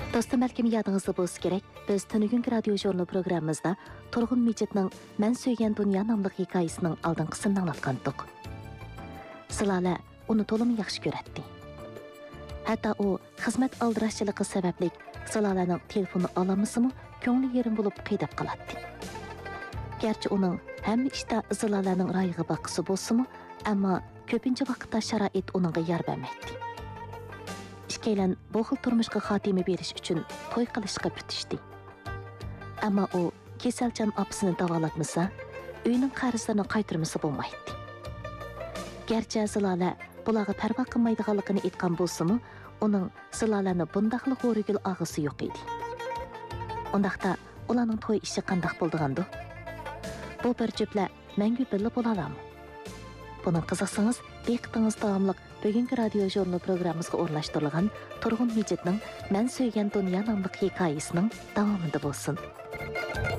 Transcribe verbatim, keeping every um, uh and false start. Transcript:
Dostum, bəlkə yadınızda bolsa kerak, biz Tünügün radio jurnalı proqramımızda Turğun Mecitning "Men söygən dünya" namlıq hekayəsinin aldınqısını anlatqandık. Zilala uni to'liq yaxshi ko'radi. Hatto u xizmat aldirashchiligi sababli Zilalaning telefonni olamasimi, ko'ngli yerim bo'lib qiydab qoladi. Gerçi uning hamma ishda Zilalaning rayiga boqisi bo'lsa-mu, ammo ko'pincha vaqtda sharoit uningga yar bermaydi. Ikkalan bu xil turmushga xotima berish uchun to'y qilishga bitishdi. Ammo u kasalchan opasini davolatmasa, uyning qarzlarini qaytarmasa bo'lmaydi. Gerçi Zilala bularga parvo qilmaydiganligini aytgan bo'lsa-mu, uning Zilalani bundaqli g'o'rigil og'isi yo'q edi. Undaqda ularning to'y ishi qanday bo'ldigandi? Bu bir juftlar mangu birga bo'la oladimi? Buning qiziqsangiz, diqqatingiz davomli bugungi radio jurnal programmamizga o'rnashtirilgan Turg'un Mejitning "Men söygən dünya" nomli hikoyasining davomida bo'lsin.